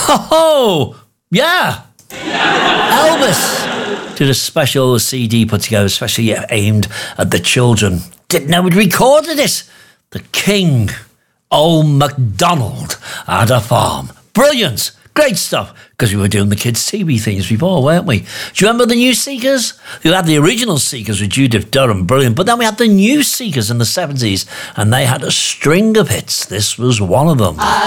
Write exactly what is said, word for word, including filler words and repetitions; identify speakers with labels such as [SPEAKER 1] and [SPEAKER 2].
[SPEAKER 1] Oh, yeah. Elvis did a special C D put together, especially aimed at the children. Didn't know we'd recorded it. The King, Old MacDonald, had a farm. Brilliant. Great stuff, because we were doing the kids' T V things before, weren't we? Do you remember the New Seekers? You had the original Seekers with Judith Durham, brilliant, but then we had the New Seekers in the seventies, and they had a string of hits. This was one of them.